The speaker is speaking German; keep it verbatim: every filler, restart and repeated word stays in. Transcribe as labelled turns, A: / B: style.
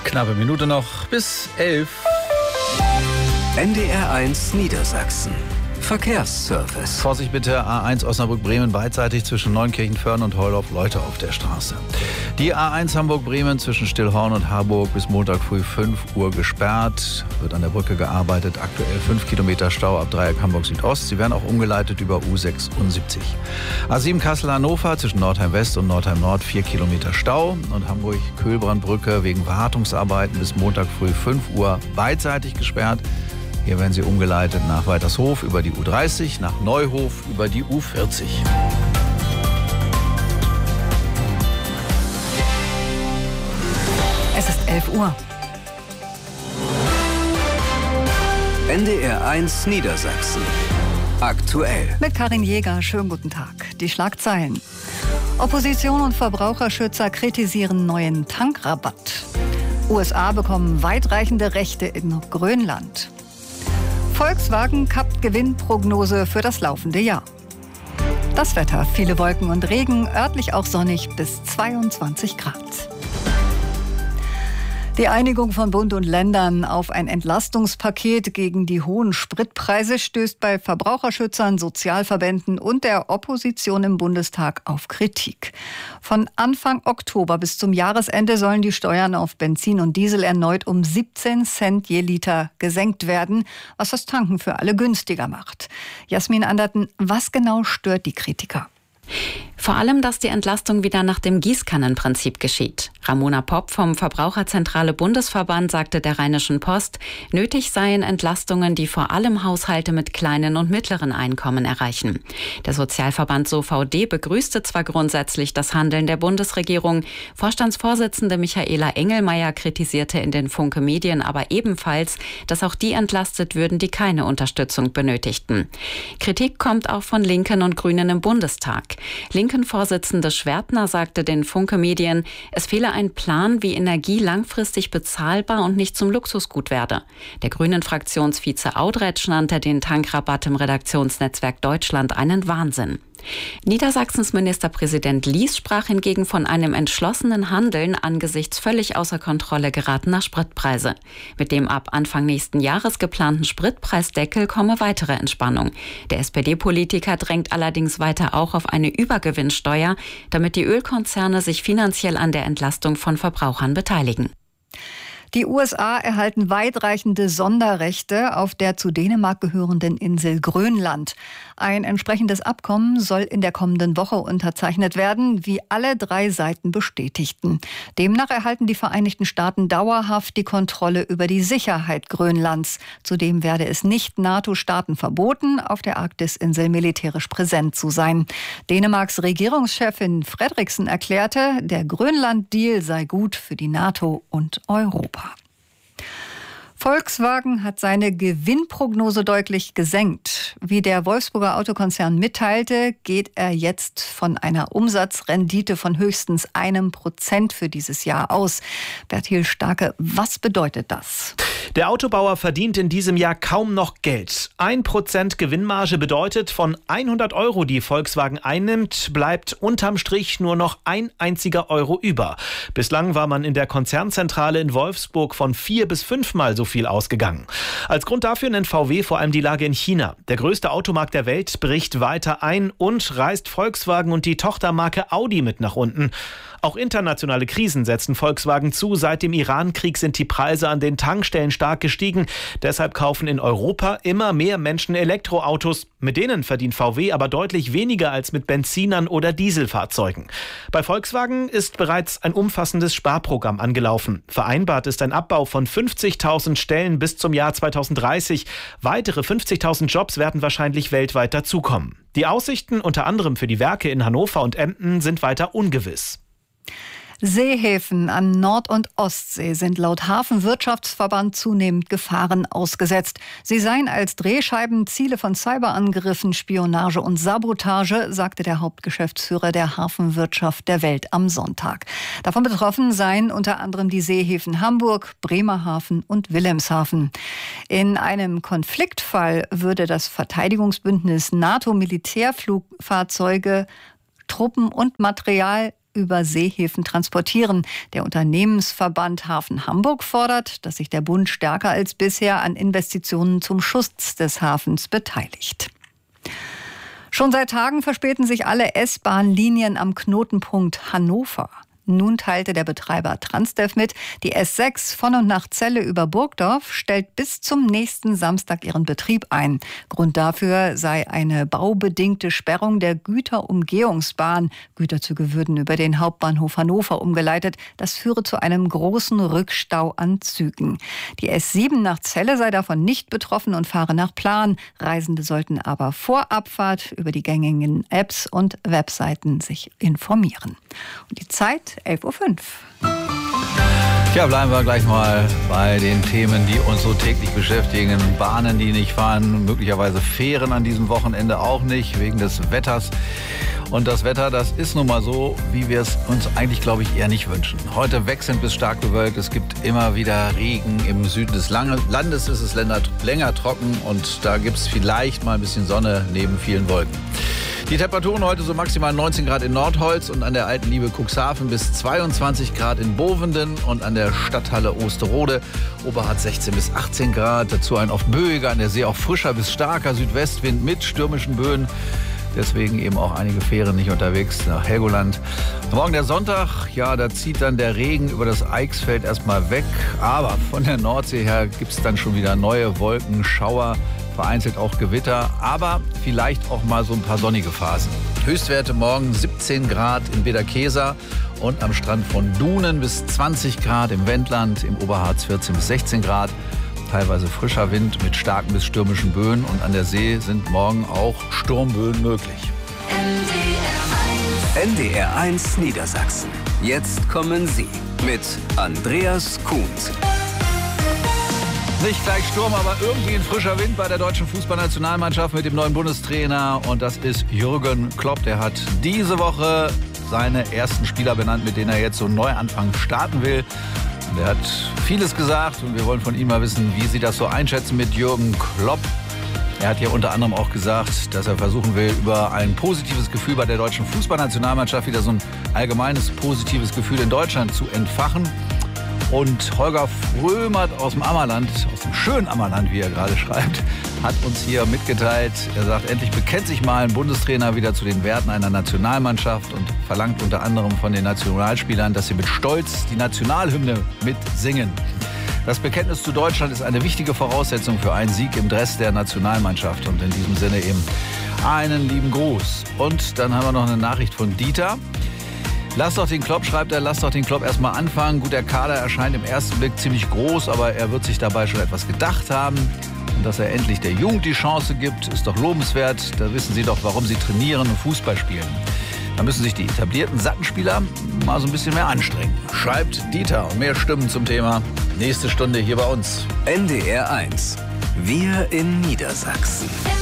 A: Knappe Minute noch bis elf.
B: N D R eins Niedersachsen. Verkehrsservice.
A: Vorsicht bitte, A eins Osnabrück-Bremen beidseitig zwischen Neunkirchen-Föhren und Heuloff-Leute auf der Straße. Die A eins Hamburg-Bremen zwischen Stillhorn und Harburg bis Montag früh fünf Uhr gesperrt. Wird an der Brücke gearbeitet. Aktuell fünf Kilometer Stau ab Dreieck Hamburg Südost. Sie werden auch umgeleitet über U sechsundsiebzig. A sieben Kassel-Hannover zwischen Nordheim West und Nordheim Nord vier Kilometer Stau. Und Hamburg-Köhlbrandbrücke wegen Wartungsarbeiten bis Montag früh fünf Uhr beidseitig gesperrt. Hier werden sie umgeleitet nach Weitershof über die U dreißig, nach Neuhof über die U vierzig.
C: Es ist elf Uhr.
B: N D R eins Niedersachsen. Aktuell.
C: Mit Karin Jäger, schönen guten Tag. Die Schlagzeilen. Opposition und Verbraucherschützer kritisieren neuen Tankrabatt. U S A bekommen weitreichende Rechte in Grönland. Volkswagen kappt Gewinnprognose für das laufende Jahr. Das Wetter, viele Wolken und Regen, örtlich auch sonnig bis zweiundzwanzig Grad. Die Einigung von Bund und Ländern auf ein Entlastungspaket gegen die hohen Spritpreise stößt bei Verbraucherschützern, Sozialverbänden und der Opposition im Bundestag auf Kritik. Von Anfang Oktober bis zum Jahresende sollen die Steuern auf Benzin und Diesel erneut um siebzehn Cent je Liter gesenkt werden, was das Tanken für alle günstiger macht. Jasmin Anderten, was genau stört die Kritiker?
D: Vor allem, dass die Entlastung wieder nach dem Gießkannenprinzip geschieht. Ramona Popp vom Verbraucherzentrale Bundesverband sagte der Rheinischen Post, nötig seien Entlastungen, die vor allem Haushalte mit kleinen und mittleren Einkommen erreichen. Der Sozialverband S O V D begrüßte zwar grundsätzlich das Handeln der Bundesregierung, Vorstandsvorsitzende Michaela Engelmeier kritisierte in den Funke Medien aber ebenfalls, dass auch die entlastet würden, die keine Unterstützung benötigten. Kritik kommt auch von Linken und Grünen im Bundestag. Linken-Vorsitzende Schwertner sagte den Funke Medien, es fehle ein Plan, wie Energie langfristig bezahlbar und nicht zum Luxusgut werde. Der Grünen-Fraktionsvize Audretsch nannte den Tankrabatt im Redaktionsnetzwerk Deutschland einen Wahnsinn. Niedersachsens Ministerpräsident Lies sprach hingegen von einem entschlossenen Handeln angesichts völlig außer Kontrolle geratener Spritpreise. Mit dem ab Anfang nächsten Jahres geplanten Spritpreisdeckel komme weitere Entspannung. Der S P D-Politiker drängt allerdings weiter auch auf eine Übergewinnsteuer, damit die Ölkonzerne sich finanziell an der Entlastung von Verbrauchern beteiligen.
C: Die U S A erhalten weitreichende Sonderrechte auf der zu Dänemark gehörenden Insel Grönland. Ein entsprechendes Abkommen soll in der kommenden Woche unterzeichnet werden, wie alle drei Seiten bestätigten. Demnach erhalten die Vereinigten Staaten dauerhaft die Kontrolle über die Sicherheit Grönlands. Zudem werde es nicht NATO-Staaten verboten, auf der Arktis-Insel militärisch präsent zu sein. Dänemarks Regierungschefin Frederiksen erklärte, der Grönland-Deal sei gut für die NATO und Europa. Volkswagen hat seine Gewinnprognose deutlich gesenkt. Wie der Wolfsburger Autokonzern mitteilte, geht er jetzt von einer Umsatzrendite von höchstens einem Prozent für dieses Jahr aus. Bertil Starke, was bedeutet das?
E: Der Autobauer verdient in diesem Jahr kaum noch Geld. Ein Prozent Gewinnmarge bedeutet, von hundert Euro, die Volkswagen einnimmt, bleibt unterm Strich nur noch ein einziger Euro über. Bislang war man in der Konzernzentrale in Wolfsburg von vier bis fünfmal so viel ausgegangen. Als Grund dafür nennt V W vor allem die Lage in China. Der größte Automarkt der Welt bricht weiter ein und reißt Volkswagen und die Tochtermarke Audi mit nach unten. Auch internationale Krisen setzen Volkswagen zu. Seit dem Iran-Krieg sind die Preise an den Tankstellen stark gestiegen. Deshalb kaufen in Europa immer mehr Menschen Elektroautos. Mit denen verdient V W aber deutlich weniger als mit Benzinern oder Dieselfahrzeugen. Bei Volkswagen ist bereits ein umfassendes Sparprogramm angelaufen. Vereinbart ist ein Abbau von fünfzigtausend Stellen bis zum Jahr zweitausenddreißig. Weitere fünfzigtausend Jobs werden wahrscheinlich weltweit dazukommen. Die Aussichten unter anderem für die Werke in Hannover und Emden sind weiter ungewiss.
C: Seehäfen an Nord- und Ostsee sind laut Hafenwirtschaftsverband zunehmend Gefahren ausgesetzt. Sie seien als Drehscheiben Ziele von Cyberangriffen, Spionage und Sabotage, sagte der Hauptgeschäftsführer der Hafenwirtschaft der Welt am Sonntag. Davon betroffen seien unter anderem die Seehäfen Hamburg, Bremerhaven und Wilhelmshaven. In einem Konfliktfall würde das Verteidigungsbündnis NATO Militärflugfahrzeuge, Truppen und Material über Seehäfen transportieren. Der Unternehmensverband Hafen Hamburg fordert, dass sich der Bund stärker als bisher an Investitionen zum Schutz des Hafens beteiligt. Schon seit Tagen verspäten sich alle S-Bahn-Linien am Knotenpunkt Hannover. Nun teilte der Betreiber Transdev mit, die S sechs von und nach Celle über Burgdorf stellt bis zum nächsten Samstag ihren Betrieb ein. Grund dafür sei eine baubedingte Sperrung der Güterumgehungsbahn. Güterzüge würden über den Hauptbahnhof Hannover umgeleitet. Das führe zu einem großen Rückstau an Zügen. Die S sieben nach Celle sei davon nicht betroffen und fahre nach Plan. Reisende sollten aber vor Abfahrt über die gängigen Apps und Webseiten sich informieren. Und die Zeit elf Uhr fünf.
A: Ja, bleiben wir gleich mal bei den Themen, die uns so täglich beschäftigen. Bahnen, die nicht fahren, möglicherweise Fähren an diesem Wochenende auch nicht, wegen des Wetters. Und das Wetter, das ist nun mal so, wie wir es uns eigentlich, glaube ich, eher nicht wünschen. Heute wechselnd bis stark bewölkt. Es gibt immer wieder Regen. Im Süden des Landes ist es länger trocken und da gibt es vielleicht mal ein bisschen Sonne neben vielen Wolken. Die Temperaturen heute so maximal neunzehn Grad in Nordholz und an der Alten Liebe Cuxhaven bis zweiundzwanzig Grad in Bovenden und an der Stadthalle Osterode. Oberhardt sechzehn bis achtzehn Grad. Dazu ein oft böiger, an der See auch frischer bis starker Südwestwind mit stürmischen Böen. Deswegen eben auch einige Fähren nicht unterwegs nach Helgoland. Morgen der Sonntag, ja, da zieht dann der Regen über das Eichsfeld erstmal weg. Aber von der Nordsee her gibt es dann schon wieder neue Wolken, Schauer, vereinzelt auch Gewitter, aber vielleicht auch mal so ein paar sonnige Phasen. Höchstwerte morgen siebzehn Grad in Bederkesa und am Strand von Dunen bis zwanzig Grad im Wendland, im Oberharz vierzehn bis sechzehn Grad. Teilweise frischer Wind mit starken bis stürmischen Böen und an der See sind morgen auch Sturmböen möglich.
B: N D R eins Niedersachsen. Jetzt kommen Sie mit Andreas Kuhns.
A: Nicht gleich Sturm, aber irgendwie ein frischer Wind bei der deutschen Fußballnationalmannschaft mit dem neuen Bundestrainer. Und das ist Jürgen Klopp. Der hat diese Woche seine ersten Spieler benannt, mit denen er jetzt so einen Neuanfang starten will. Und er hat vieles gesagt und wir wollen von ihm mal wissen, wie Sie das so einschätzen mit Jürgen Klopp. Er hat ja unter anderem auch gesagt, dass er versuchen will, über ein positives Gefühl bei der deutschen Fußballnationalmannschaft wieder so ein allgemeines positives Gefühl in Deutschland zu entfachen. Und Holger Frömert aus dem Ammerland, aus dem schönen Ammerland, wie er gerade schreibt, hat uns hier mitgeteilt, er sagt, endlich bekennt sich mal ein Bundestrainer wieder zu den Werten einer Nationalmannschaft und verlangt unter anderem von den Nationalspielern, dass sie mit Stolz die Nationalhymne mitsingen. Das Bekenntnis zu Deutschland ist eine wichtige Voraussetzung für einen Sieg im Dress der Nationalmannschaft. Und in diesem Sinne eben einen lieben Gruß. Und dann haben wir noch eine Nachricht von Dieter. Lass doch den Klopp, schreibt er, lass doch den Klopp erstmal anfangen. Gut, der Kader erscheint im ersten Blick ziemlich groß, aber er wird sich dabei schon etwas gedacht haben. Und dass er endlich der Jugend die Chance gibt, ist doch lobenswert. Da wissen Sie doch, warum Sie trainieren und Fußball spielen. Da müssen sich die etablierten Sattenspieler mal so ein bisschen mehr anstrengen. Schreibt Dieter und mehr Stimmen zum Thema. Nächste Stunde hier bei uns.
B: N D R eins. Wir in Niedersachsen.